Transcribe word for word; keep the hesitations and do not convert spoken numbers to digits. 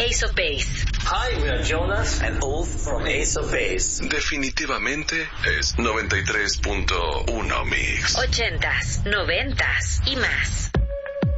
Ace of Base. Hi, we are Jonas and Ulf from Ace of Base. Definitivamente es noventa y tres punto uno Mix. Ochentas, noventas y más.